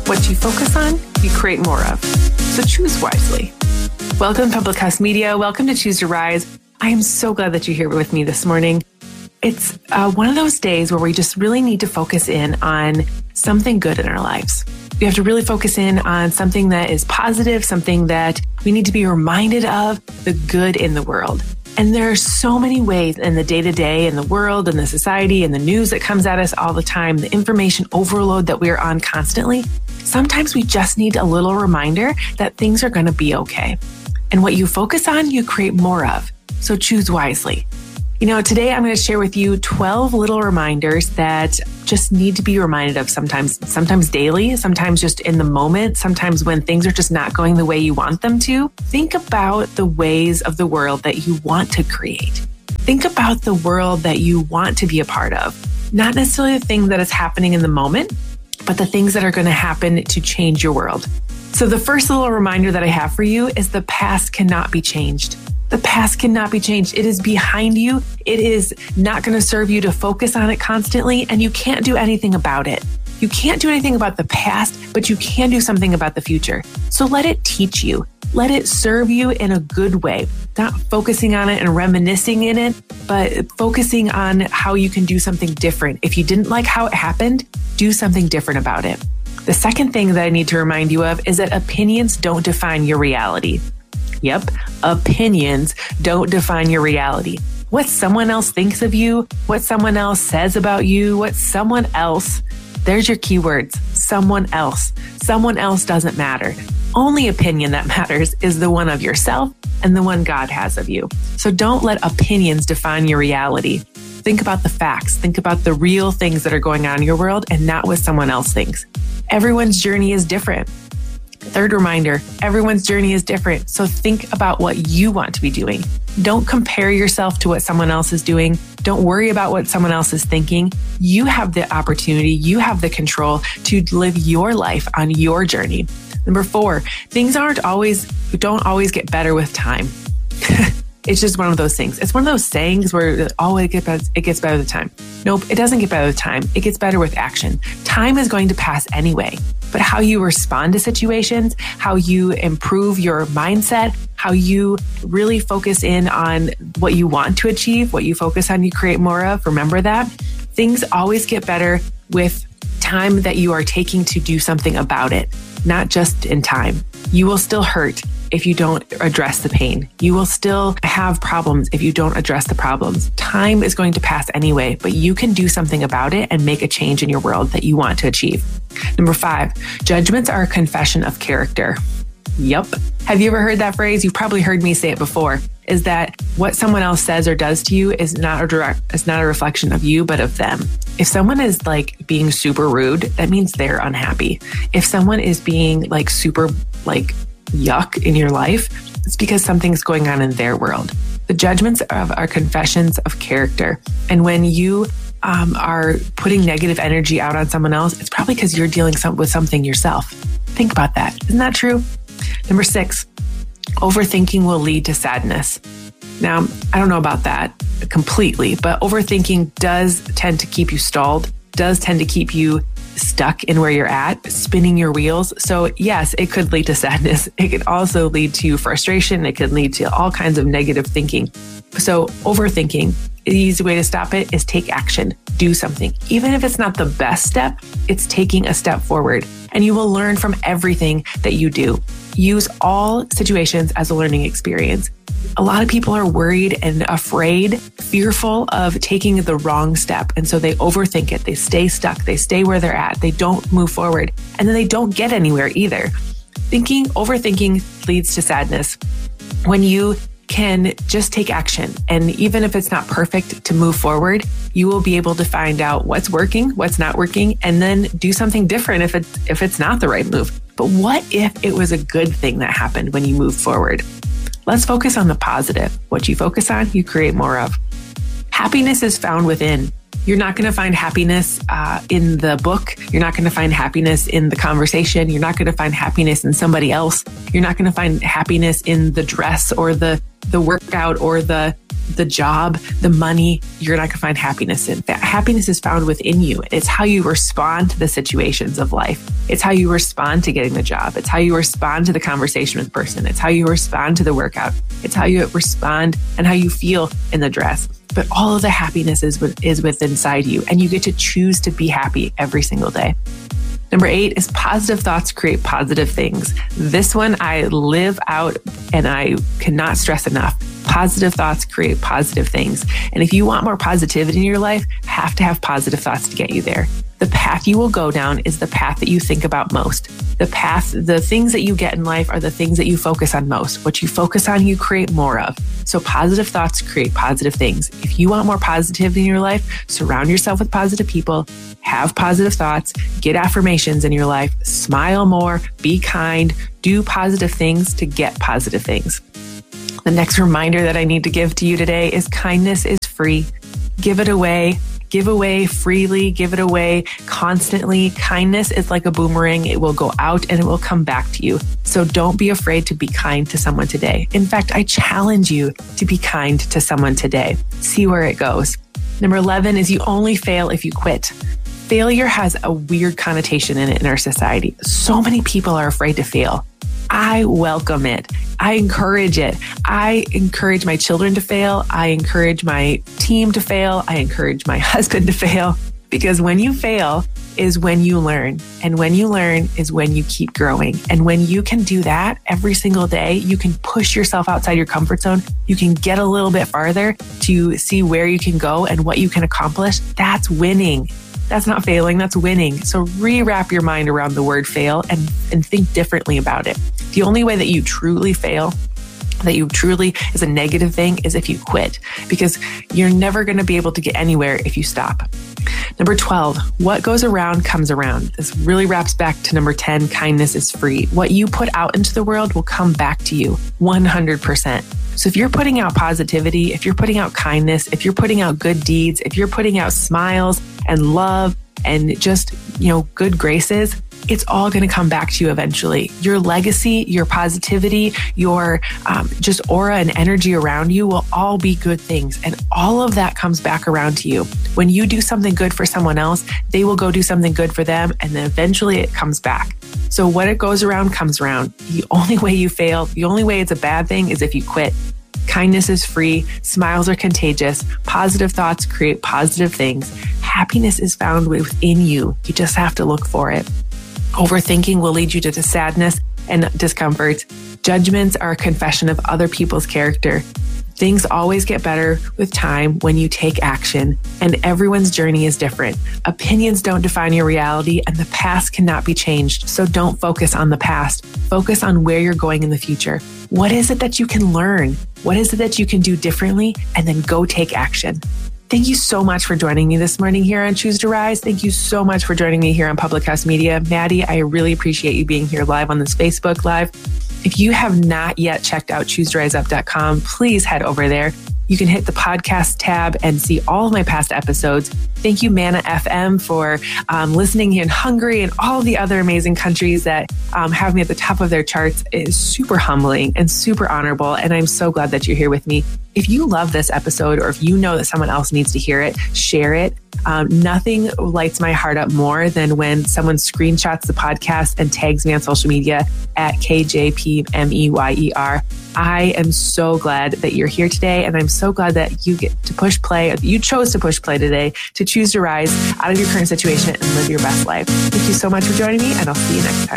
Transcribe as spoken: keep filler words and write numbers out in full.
What you focus on, you create more of. So choose wisely. Welcome, Public House Media. Welcome to Choose to Rise. I am so glad that you're here with me this morning. It's uh, one of those days where we just really need to focus in on something good in our lives. We have to really focus in on something that is positive, something that we need to be reminded of, the good in the world. And there are so many ways in the day-to-day, in the world, in the society, in the news that comes at us all the time, the information overload that we're on constantly. Sometimes we just need a little reminder that things are going to be okay. And what you focus on, you create more of. So choose wisely. You know, today I'm going to share with you twelve little reminders that just need to be reminded of sometimes, sometimes daily, sometimes just in the moment, sometimes when things are just not going the way you want them to. Think about the ways of the world that you want to create. Think about the world that you want to be a part of. Not necessarily the thing that is happening in the moment, but the things that are going to happen to change your world. So the first little reminder that I have for you is the past cannot be changed. The past cannot be changed. It is behind you. It is not going to serve you to focus on it constantly, and you can't do anything about it. You can't do anything about the past, but you can do something about the future. So let it teach you. Let it serve you in a good way, not focusing on it and reminiscing in it, but focusing on how you can do something different. If you didn't like how it happened, do something different about it. The second thing that I need to remind you of is that opinions don't define your reality. Yep, opinions don't define your reality. What someone else thinks of you, what someone else says about you, what someone else, there's your keywords, someone else. Someone else doesn't matter. Only opinion that matters is the one of yourself and the one God has of you. So don't let opinions define your reality. Think about the facts. Think about the real things that are going on in your world and not what someone else thinks. Everyone's journey is different. Third reminder, everyone's journey is different. So think about what you want to be doing. Don't compare yourself to what someone else is doing. Don't worry about what someone else is thinking. You have the opportunity, you have the control to live your life on your journey. Number four, things aren't always, don't always get better with time. It's just one of those things. It's one of those sayings where, oh, it gets better, it gets better with time. Nope, it doesn't get better with time. It gets better with action. Time is going to pass anyway. But how you respond to situations, how you improve your mindset, how you really focus in on what you want to achieve, what you focus on, you create more of. Remember that. Things always get better with time that you are taking to do something about it, not just in time. You will still hurt if you don't address the pain. You will still have problems if you don't address the problems. Time is going to pass anyway, but you can do something about it and make a change in your world that you want to achieve. Number five, judgments are a confession of character. Yup. Have you ever heard that phrase? You've probably heard me say it before, is that what someone else says or does to you is not a direct, it's not a reflection of you, but of them. If someone is like being super rude, that means they're unhappy. If someone is being like super like yuck in your life, it's because something's going on in their world. The judgments of our confessions of character. And when you um, are putting negative energy out on someone else, it's probably because you're dealing some, with something yourself. Think about that. Isn't that true? Number six, overthinking will lead to sadness. Now, I don't know about that completely, but overthinking does tend to keep you stalled, does tend to keep you stuck in where you're at, spinning your wheels. So yes, it could lead to sadness. It could also lead to frustration. It could lead to all kinds of negative thinking. So overthinking, the easy way to stop it is take action, do something. Even if it's not the best step, it's taking a step forward, and you will learn from everything that you do. Use all situations as a learning experience. A lot of people are worried and afraid, fearful of taking the wrong step. And so they overthink it. They stay stuck. They stay where they're at. They don't move forward. And then they don't get anywhere either. Thinking, overthinking leads to sadness. When you can just take action, and even if it's not perfect to move forward, you will be able to find out what's working, what's not working, and then do something different if it's, if it's not the right move. But what if it was a good thing that happened when you moved forward? Let's focus on the positive. What you focus on, you create more of. Happiness is found within. You're not going to find happiness uh, in the book. You're not going to find happiness in the conversation. You're not going to find happiness in somebody else. You're not going to find happiness in the dress or the, the workout or the the job, the money, you're not going to find happiness in. That happiness is found within you. It's how you respond to the situations of life. It's how you respond to getting the job. It's how you respond to the conversation with the person. It's how you respond to the workout. It's how you respond and how you feel in the dress. But all of the happiness is, is within inside you, and you get to choose to be happy every single day. Number eight is positive thoughts create positive things. This one I live out and I cannot stress enough. Positive thoughts create positive things. And if you want more positivity in your life, have to have positive thoughts to get you there. The path you will go down is the path that you think about most. The path, the things that you get in life are the things that you focus on most. What you focus on, you create more of. So positive thoughts create positive things. If you want more positivity in your life, surround yourself with positive people, have positive thoughts, get affirmations in your life, smile more, be kind, do positive things to get positive things. The next reminder that I need to give to you today is kindness is free. Give it away. Give away freely, give it away constantly. Kindness is like a boomerang. It will go out and it will come back to you. So don't be afraid to be kind to someone today. In fact, I challenge you to be kind to someone today. See where it goes. Number eleven is you only fail if you quit. Failure has a weird connotation in it in our society. So many people are afraid to fail. I welcome it. I encourage it. I encourage my children to fail. I encourage my team to fail. I encourage my husband to fail, because when you fail is when you learn. And when you learn is when you keep growing. And when you can do that every single day, you can push yourself outside your comfort zone. You can get a little bit farther to see where you can go and what you can accomplish. That's winning. That's not failing, that's winning. So rewrap your mind around the word fail and, and think differently about it. The only way that you truly fail, that you truly is a negative thing, is if you quit, because you're never going to be able to get anywhere if you stop. Number twelve, what goes around comes around. This really wraps back to number ten, kindness is free. What you put out into the world will come back to you one hundred percent. So if you're putting out positivity, if you're putting out kindness, if you're putting out good deeds, if you're putting out smiles and love and just, you know, good graces, it's all going to come back to you eventually. Your legacy, your positivity, your um, just aura and energy around you will all be good things. And all of that comes back around to you. When you do something good for someone else, they will go do something good for them. And then eventually it comes back. So what it goes around comes around. The only way you fail, the only way it's a bad thing is if you quit. Kindness is free. Smiles are contagious. Positive thoughts create positive things. Happiness is found within you. You just have to look for it. Overthinking will lead you to sadness and discomfort. Judgments are a confession of other people's character. Things always get better with time when you take action, and everyone's journey is different. Opinions don't define your reality, and the past cannot be changed. So don't focus on the past. Focus on where you're going in the future. What is it that you can learn? What is it that you can do differently? And then go take action. Thank you so much for joining me this morning here on Choose to Rise. Thank you so much for joining me here on Public House Media. Maddie, I really appreciate you being here live on this Facebook Live. If you have not yet checked out choose to rise up dot com, please head over there. You can hit the podcast tab and see all of my past episodes. Thank you, Mana F M, for um, listening in Hungary and all the other amazing countries that um, have me at the top of their charts. It is super humbling and super honorable, and I'm so glad that you're here with me. If you love this episode, or if you know that someone else needs to hear it, share it. Um, nothing lights my heart up more than when someone screenshots the podcast and tags me on social media at K J P M E Y E R. I am so glad that you're here today, and I'm so glad that you get to push play. You chose to push play today to choose to rise out of your current situation and live your best life. Thank you so much for joining me, and I'll see you next time.